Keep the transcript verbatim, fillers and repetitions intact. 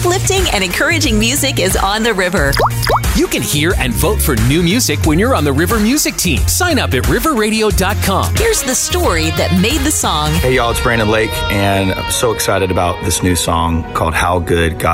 uplifting and encouraging music is on the river. You can hear and vote for new music when you're on the River Music Team. Sign up at river radio dot com. Here's the story that made the song. Hey, y'all, it's Brandon Lake, and I'm so excited about this new song called How Good God